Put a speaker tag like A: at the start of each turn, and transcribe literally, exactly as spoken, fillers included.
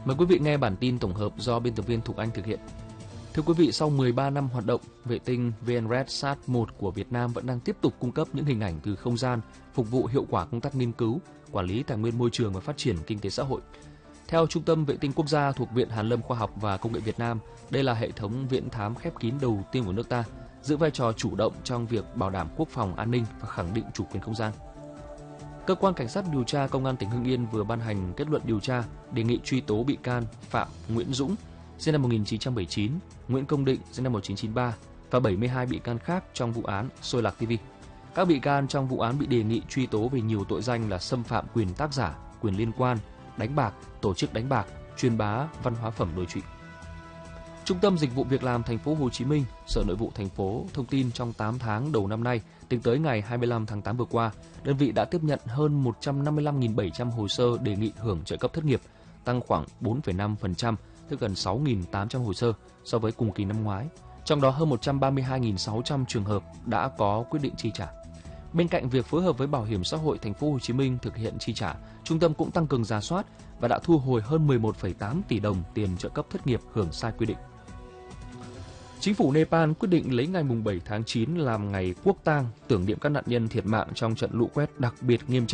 A: Mời quý vị nghe bản tin tổng hợp do biên tập viên Thục Anh thực hiện. Thưa quý vị, sau mười ba năm hoạt động, vệ tinh VNRED-sat một của Việt Nam vẫn đang tiếp tục cung cấp những hình ảnh từ không gian, phục vụ hiệu quả công tác nghiên cứu, quản lý tài nguyên môi trường và phát triển kinh tế xã hội. Theo Trung tâm Vệ tinh Quốc gia thuộc Viện Hàn lâm Khoa học và Công nghệ Việt Nam, đây là hệ thống viễn thám khép kín đầu tiên của nước ta, giữ vai trò chủ động trong việc bảo đảm quốc phòng an ninh và khẳng định chủ quyền không gian. Cơ quan Cảnh sát điều tra Công an tỉnh Hưng Yên vừa ban hành kết luận điều tra đề nghị truy tố bị can Phạm Nguyễn Dũng, sinh năm một nghìn chín trăm bảy mươi chín, Nguyễn Công Định, sinh năm một nghìn chín trăm chín mươi ba và bảy mươi hai bị can khác trong vụ án Soi Lạc ti vi. Các bị can trong vụ án bị đề nghị truy tố về nhiều tội danh là xâm phạm quyền tác giả, quyền liên quan, đánh bạc, tổ chức đánh bạc, truyền bá văn hóa phẩm đối trụy. Trung tâm Dịch vụ Việc làm Thành phố Hồ Chí Minh, Sở Nội vụ thành phố thông tin trong tám tháng đầu năm nay, tính tới ngày hai mươi lăm tháng tám vừa qua, đơn vị đã tiếp nhận hơn một trăm năm mươi lăm nghìn bảy trăm hồ sơ đề nghị hưởng trợ cấp thất nghiệp, tăng khoảng bốn phẩy năm phần trăm, tức gần sáu nghìn tám trăm hồ sơ so với cùng kỳ năm ngoái. Trong đó hơn một trăm ba mươi hai nghìn sáu trăm trường hợp đã có quyết định chi trả. Bên cạnh việc phối hợp với Bảo hiểm xã hội Thành phố Hồ Chí Minh thực hiện chi trả, trung tâm cũng tăng cường rà soát và đã thu hồi hơn mười một phẩy tám tỷ đồng tiền trợ cấp thất nghiệp hưởng sai quy định. Chính phủ Nepal quyết định lấy ngày bảy tháng chín làm ngày quốc tang tưởng niệm các nạn nhân thiệt mạng trong trận lũ quét đặc biệt nghiêm trọng